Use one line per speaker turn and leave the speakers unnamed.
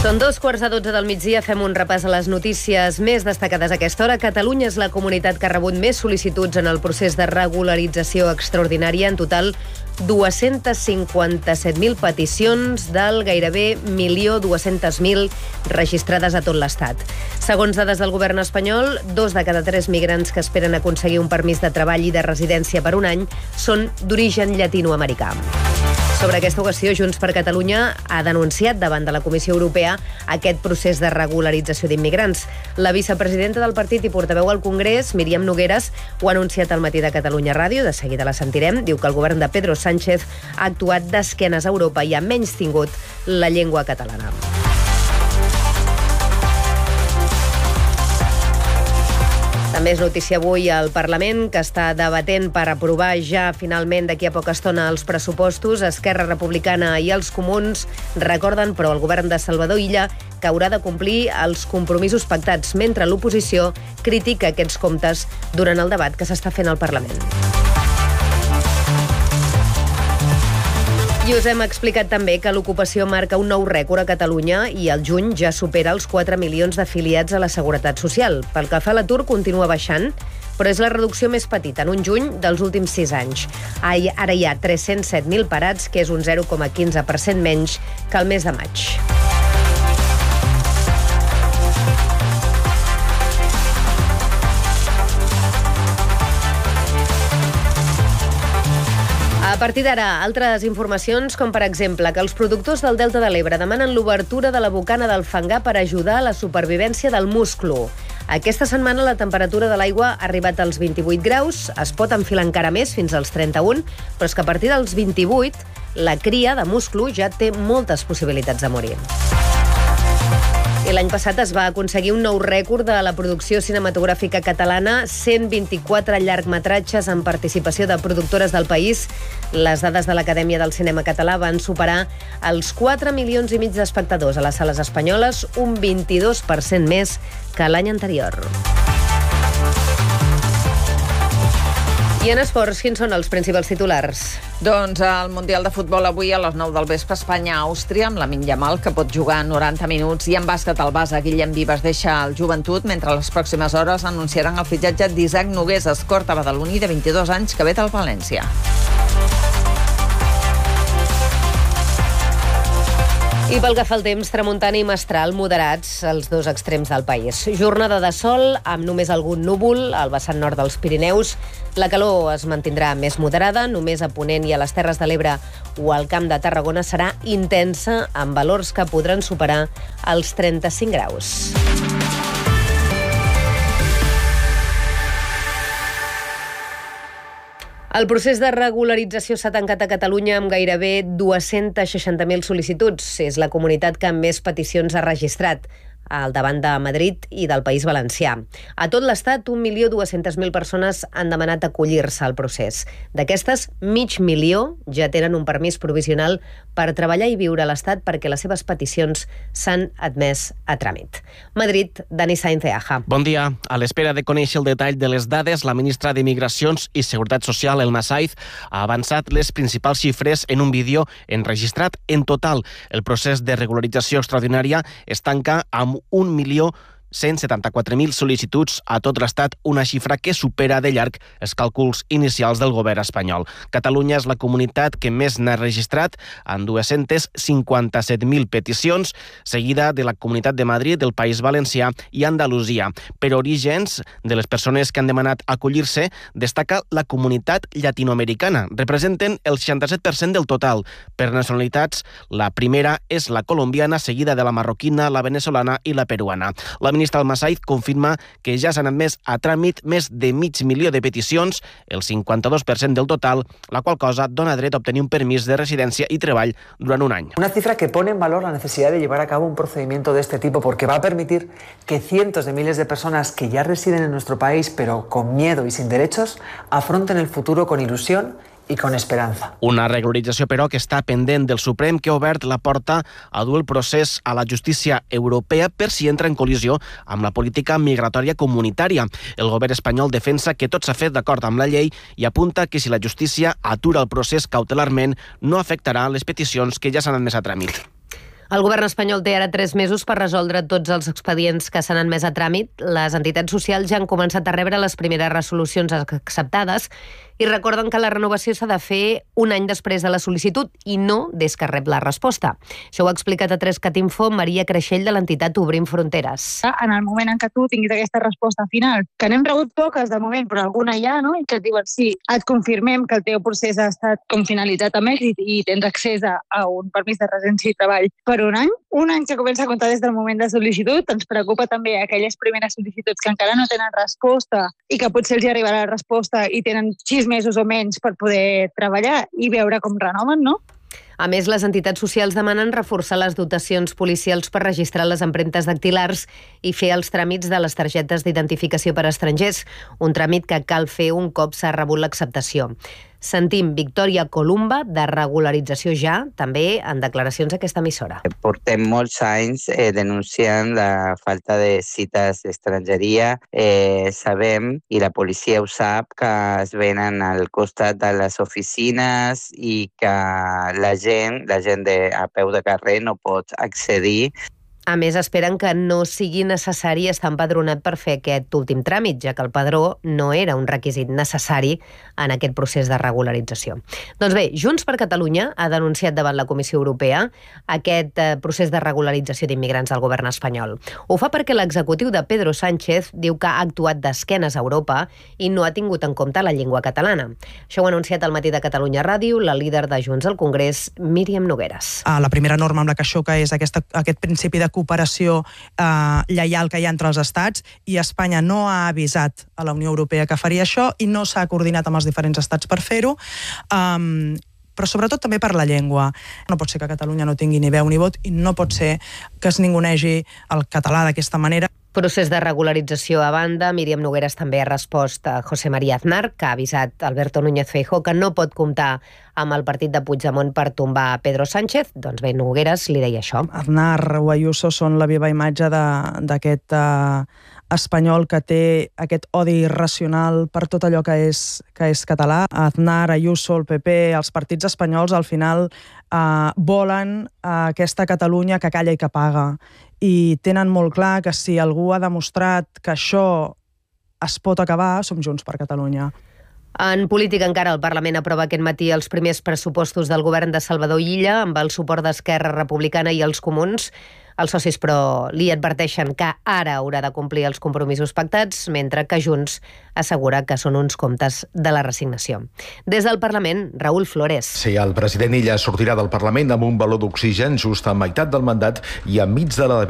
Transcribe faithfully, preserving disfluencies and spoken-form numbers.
Són dos quarts de dotze del migdia, fem un repàs a les notícies més destacades a aquesta hora. Catalunya és la comunitat que ha rebut més sol·licituds en el procés de regularització extraordinària. En total, dos-cents cinquanta-set mil peticions del gairebé un milió dos-cents mil registrades a tot l'Estat. Segons dades del govern espanyol, dos de cada tres migrants que esperen aconseguir un permís de treball i de residència per un any són d'origen llatinoamericà. Sobre aquesta qüestió, Junts per Catalunya ha denunciat davant de la Comissió Europea aquest procés de regularització d'immigrants. La vicepresidenta del partit i portaveu al Congrés, Míriam Nogueras, ho ha anunciat al Matí de Catalunya Ràdio, de seguida la sentirem. Diu que el govern de Pedro Sánchez ha actuat d'esquenes a Europa i ha menystingut la llengua catalana. També és notícia avui al Parlament, que està debatent per aprovar ja finalment d'aquí a poca estona els pressupostos. Esquerra Republicana i els Comuns recorden, però, el govern de Salvador Illa que haurà de complir els compromisos pactats, mentre l'oposició critica aquests comptes durant el debat que s'està fent al Parlament. I us hem explicat també que l'ocupació marca un nou rècord a Catalunya i al juny ja supera els quatre milions d'afiliats a la Seguretat Social. Pel que fa a l'atur, continua baixant, però és la reducció més petita en un juny dels últims sis anys. Ara hi ha tres-cents set mil parats, que és un zero coma quinze per cent menys que el mes de maig. A partir d'ara, altres informacions, com per exemple que els productors del Delta de l'Ebre demanen l'obertura de la bocana del Fangar per ajudar a la supervivència del musclo. Aquesta setmana la temperatura de l'aigua ha arribat als vint-i-vuit graus, es pot enfilar encara més, fins als trenta-un, però és que a partir dels vint-i-vuit la cria de musclo ja té moltes possibilitats de morir. I l'any passat es va aconseguir un nou rècord de la producció cinematogràfica catalana, cent vint-i-quatre llargmetratges amb participació de productores del país. Les dades de l'Acadèmia del Cinema Català van superar els quatre milions i mig d'espectadors a les sales espanyoles, un vint-i-dos per cent més que l'any anterior. I en esports, quins són els principals titulars?
Doncs el Mundial de Futbol avui a les nou del vespre, Espanya-Àustria, amb Lamine Yamal, que pot jugar noranta minuts. I en bàsquet, el base Guillem Vives deixa el Joventut, mentre a les pròximes hores anunciaran el fitxatge d'Isaac Nogués, escorta badaloní de vint-i-dos anys, que ve del València.
I pel que fa al temps, tramuntana i mestral moderats, els dos extrems del país. Jornada de sol, amb només algun núvol al vessant nord dels Pirineus. La calor es mantindrà més moderada, només a Ponent i a les Terres de l'Ebre o al Camp de Tarragona serà intensa, amb valors que podran superar els trenta-cinc graus. El procés de regularització s'ha tancat a Catalunya amb gairebé dos-cents seixanta mil sol·licituds. És la comunitat que més peticions ha registrat, al davant de Madrid i del País Valencià. A tot l'Estat, un milió dues-centes mil persones han demanat acollir-se al procés. D'aquestes, mig milió ja tenen un permís provisional per treballar i viure a l'Estat perquè les seves peticions s'han admès a tràmit. Madrid, Dani Sainz de Aja.
Bon dia. A l'espera de conèixer el detall de les dades, la ministra d'Immigracions i Seguretat Social, Elma Saiz, ha avançat les principals xifres en un vídeo enregistrat. En total, el procés de regularització extraordinària es tanca amb un milió cent setanta-quatre mil sol·licituds a tot l'Estat, una xifra que supera de llarg els càlculs inicials del govern espanyol. Catalunya és la comunitat que més n'ha registrat, amb dos-cents cinquanta-set mil peticions, seguida de la Comunitat de Madrid, del País Valencià i Andalusia. Per orígens de les persones que han demanat acollir-se, destaca la comunitat llatinoamericana. Representen el seixanta-set per cent del total. Per nacionalitats, la primera és la colombiana, seguida de la marroquina, la venezolana i la peruana. La ministra Elma Saiz confirma que ja s'han admès a tràmit més de mig milió de peticions, el cinquanta-dos per cent del total, la qual cosa dona dret a obtenir un permís de residència y treball durant un any.
Una cifra que pone en valor la necesidad de llevar a cabo un procedimiento de este tipo porque va a permitir que cientos de miles de personas que ya residen en nuestro país pero con miedo y sin derechos afronten el futuro con ilusión i con esperança.
Una regularització, però, que està pendent del Suprem, que ha obert la porta a dur el procés a la justícia europea per si entra en col·lisió amb la política migratòria comunitària. El govern espanyol defensa que tot s'ha fet d'acord amb la llei i apunta que si la justícia atura el procés cautelarment no afectarà les peticions que ja s'han admès a tràmit.
El govern espanyol té ara tres mesos per resoldre tots els expedients que s'han admès a tràmit. Les entitats socials ja han començat a rebre les primeres resolucions acceptades i recorden que la renovació s'ha de fer un any després de la sol·licitud i no des que rep la resposta. Això ho ha explicat a tres cat info Maria Creixell de l'entitat Obrim Fronteres.
En el moment en què tu tinguis aquesta resposta final, que n'hem rebut poques de moment, però alguna hi ha, no? I que et diuen sí, et confirmem que el teu procés ha estat com finalitzat amb èxit i tens accés a, a un permís de residència i treball per un any. Un any que comença a comptar des del moment de sol·licitud. Ens preocupa també aquelles primeres sol·licituds que encara no tenen resposta i que potser els hi arribarà la resposta i tenen sis mesos o menys per poder treballar i veure com renoven, no?
A més, les entitats socials demanen reforçar les dotacions policials per registrar les empremtes dactilars i fer els tràmits de les targetes d'identificació per a estrangers, un tràmit que cal fer un cop s'ha rebut l'acceptació. Sentim Victòria Columba, de Regularització Ja, també en declaracions a aquesta emissora.
Portem molts anys eh, denunciant la falta de cites d'estrangeria. Eh, sabem, i la policia ho sap, que es venen al costat de les oficines i que la gent, la gent de, a peu de carrer no pot accedir.
A més, esperen que no sigui necessari estar empadronat per fer aquest últim tràmit, ja que el padró no era un requisit necessari en aquest procés de regularització. Doncs bé, Junts per Catalunya ha denunciat davant la Comissió Europea aquest eh, procés de regularització d'immigrants del govern espanyol. Ho fa perquè l'executiu de Pedro Sánchez diu que ha actuat d'esquenes a Europa i no ha tingut en compte la llengua catalana. Això ho ha anunciat al Matí de Catalunya Ràdio la líder de Junts al Congrés, Míriam Nogueras.
La primera norma amb la que xoca és aquesta, aquest principi de cooperació eh, lleial que hi ha entre els estats, i Espanya no ha avisat a la Unió Europea que faria això i no s'ha coordinat amb els diferents estats per fer-ho, um, però sobretot també per la llengua. No pot ser que Catalunya no tingui ni veu ni vot i no pot ser que es ningunegi el català d'aquesta manera.
Procés de regularització a banda, Míriam Nogueras també ha respost a José María Aznar, que ha avisat Alberto Núñez Feijóo que no pot comptar amb el partit de Puigdemont per tombar a Pedro Sánchez. Doncs bé, Nogueras li deia això.
Aznar o Ayuso són la viva imatge d'aquest uh, espanyol que té aquest odi irracional per tot allò que és, que és català. Aznar, Ayuso, el P P, els partits espanyols al final uh, volen uh, aquesta Catalunya que calla i que paga. I tenen molt clar que si algú ha demostrat que això es pot acabar, som Junts per Catalunya.
En política encara, el Parlament aprova aquest matí els primers pressupostos del govern de Salvador Illa amb el suport d'Esquerra Republicana i els Comuns. Els socis, però, li adverteixen que ara haurà de complir els compromisos pactats, mentre que Junts assegura que són uns comptes de la resignació. Des del Parlament, Raúl Flores.
Sí, el president Illa sortirà del Parlament amb un baló d'oxigen just a meitat del mandat i enmig de la